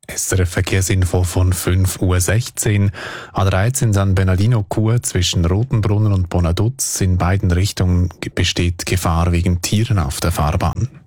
SRF Verkehrsinfo von 5:16 Uhr. A13 San Bernardino-Chur zwischen Rotenbrunnen und Bonaduz. In beiden Richtungen besteht Gefahr wegen Tieren auf der Fahrbahn.